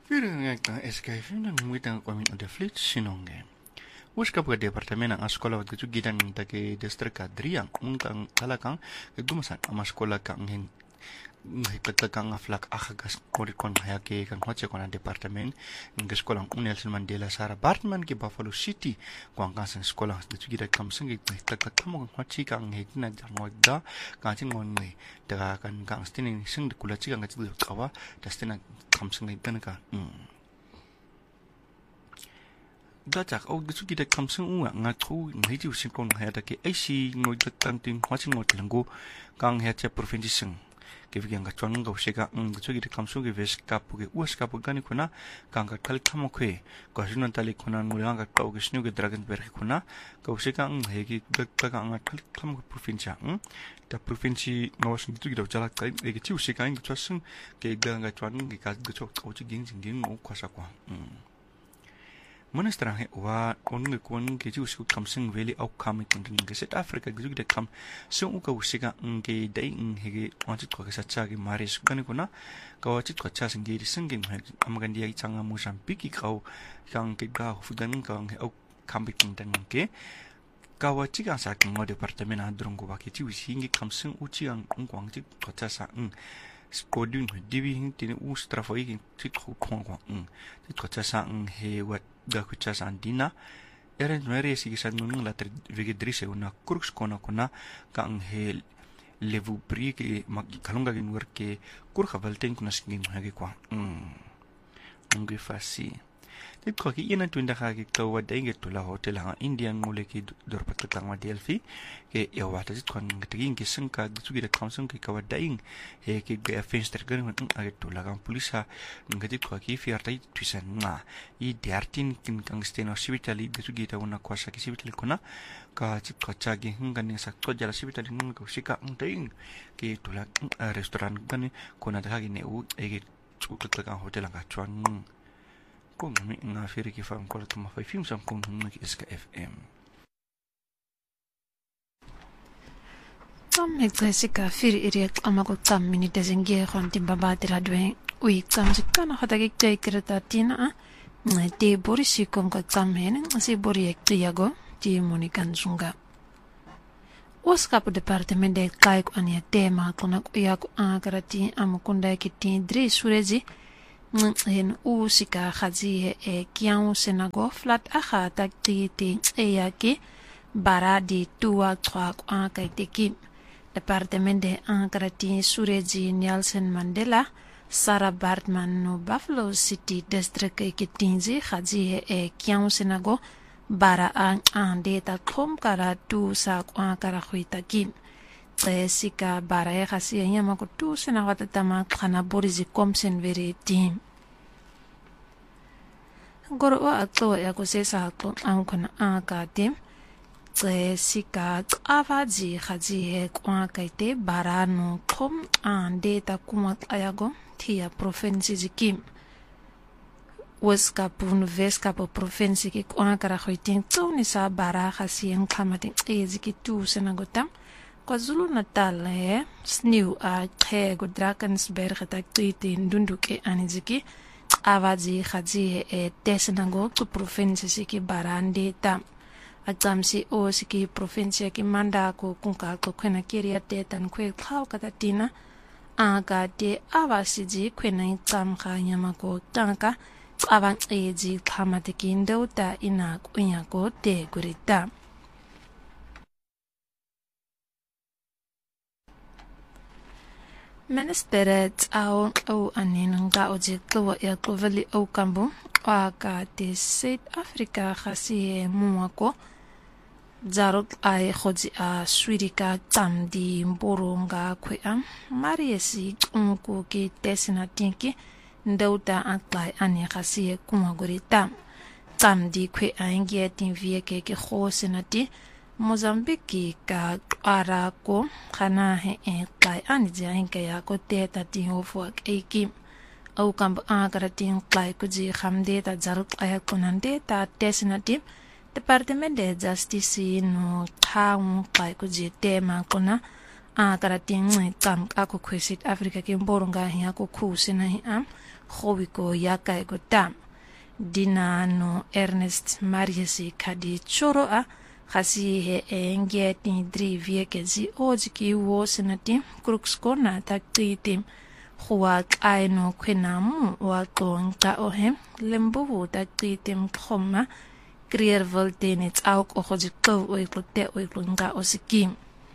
Pirangaka SKF nang muitang kami ada fleet sinongge. Uska pag departamento ang askola wat gitu gidan ng take district kadriang untang talakang gumasan ang askola kang hin kang aflak akagas korikon hayake kang hoche kona departament ng askola ang Nelson Mandela Sara Bartman ki Buffalo City kung ang askola gitu gidan kamseng kamo hoche kang hekna jamodda kang ngonme daga kang stinin sing kulachi kang gitu kawa dastina kamseng iban ka Dajak au gitu kita kamseng unga ngatu ngiji usin hayata ke AC ngoi tantin hwaching ngot langgo kang hacha provinsi seng kevigi anga chuan nga usega gitu kita kamseng ke veska puge uska pugani kuna kang ka kal khamokhe ko junan tali kuna ngulanga ka ugisnu ke Dragonberg kuna ka usega hegi dakka anga kal khamok provinsi da provinsi ngawas gitu kita jalak kai ege chi usega ing chuaseng ke ganga chuan ngi ka gitu ochi ging jing no kwasa kwa Monastra he wa onge kon ke ju su kamseng veli au kam ikon ke South Africa ju de kam so u ka usika nge dai hege wanchit ko sa cha ge maris kan ko na ka wachit ko cha sing ge sing ge amagan dia changa Mozambique ka kang ke ga fudan kang au kam ikon ke ka wachi ka sa ko department adrong ko ba ke ju singi kamseng uchi ang kwang chi ko cha sa Spodun divi tini strafoi tit khong tit khacha sang he wat da khacha san dina eren meri si san nun la vigedrise una crux kona kang he levu pri ke mag kalunga gin worke kur khavalten kuna singin hage kwa ngi fasi tit ko ki ina tunda khage to wa denge to la hotel ha indian mule ki dor patak ma delfi ke ya wata tit kon ngin ki singka tsugi da kamsung ki ka wa daing he ki ga fenster gan age to la gam polisa ngati ko ki fiartai tuisan nga I diartin kin kang steno sibitali tsugi ta una kwasa ki sibitali kuna ka chip ko chagi ngani sak to jala sibitali ng ko sika daing ki to la restaurant gan kuna da gi ne u ege chukla ka hotel nga chuan kung mi nga firi ki fam ko to ma fa film sam kung ki SKFM Tom Jessica firi iriak amago tam mini desengie khon timbaba tiradwe ui tam sikana khatagi jai kirata tina te borisi kom ka tam hen si bori ek tiago ti monikan sunga Oskap departement de kai ko ania tema kona yak akarati amukunda kiti dri surezi en usika khazi e kian senago flat akha takti e yaki baradi tua kwa kaiteki Departement de Ankarati Surezi Nelson Mandela Sarah Bartman no Buffalo City District Kitinzi Khazi e Kian Senago bara an data kom kara tu sa kara khuita kim sika bara e khasi yama ko tu sena wata tama khana borizi komsen veri team goro wa atlo ya ko se sa to an kana aka team sika avaji khaji he kwa kaite barano kom an data kuma ayago tia province zikim Weska pun veska po province ki kwa kara khoitin tsoni sa bara khasi en khamati eziki tu senagotam KwaZulu Natal he snew a khe go Drakensberg ta titi ndunduke aniziki avaji khaji e tesenago ku province siki barande tam Atamsi o siki provinsia ki manda ko kunka ko kwena kiria te tan kwe khau katatina aga de avasiji kwena itam kha nyama ko tanka avan eji khamate ki ndauta ina kunya ko te gurita Ministeret au aninanga oje ko ya ko vali au kambu aga de South Africa khasi muako Zarok ai khoji a swirika tamdi mboronga kwea mariesi unko ki tesina tinki ndauta aklai ani khasi kumagurita tamdi kwea ngie tin vie ke khosenati Mozambique ka ara ko khana he kai ani jainke ya ko teta tin ofo ekim au kamb agaratin kai kuji khamde ta zarok ay kunande ta tesinatim Departement de Justice no town kai kuji tema kuna karating tam ako kwesit Africa ke mboronga hi ako kusina hi khobiko yaka ego tam dina no Ernest Mariesi kadi choro khasi he engeti drivie ke zi oji ki wo sinati krukskona taktitim huwa kaino kwenamu wa tonka ohem lembu taktitim khoma krier voltenets ook oji ko oiklote oiklonga osikim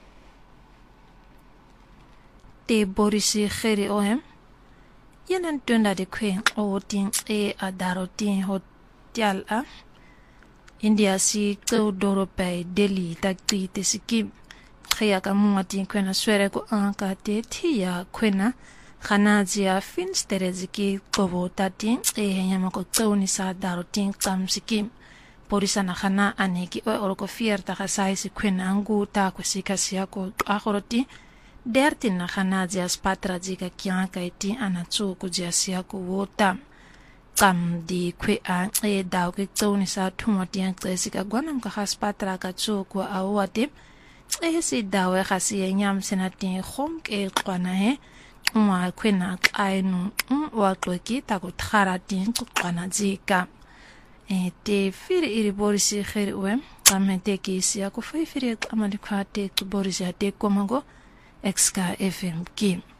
te borisi kheri ohem yenen tunda de kwen otin adarotin hotel India si to doropai Delhi takti te sikim khaya ka muati kwena swere ko anka te thia kwena khanajia finstereziki kobo tatin henyama ko toni sa darotin kam sikim porisana khana aneki o ko fierta khasai si kwena angu ta ko sikasia ko akhoroti dertin na khanajia spatra jika kyanka iti anachu ko jasia ko wota kam di kwe daw ke toni sa thumatiang tsika gwanam ka haspatra ka chu ko awate si dawe khasi nyam senati khom ke qwana he ma kwena ainu wa toki ta ko tharati ko qwana jika te fir iri borisi khair wem kamete ki sia ko fir amali khate ko borisi ate ko mango XK FM ki